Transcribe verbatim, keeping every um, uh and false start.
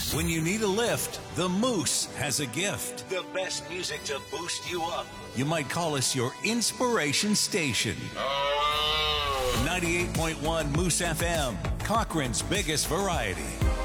When you need a lift, the Moose has a gift. The best music to boost you up. You might call us your inspiration station. ninety-eight point one Moose F M, Cochrane's biggest variety.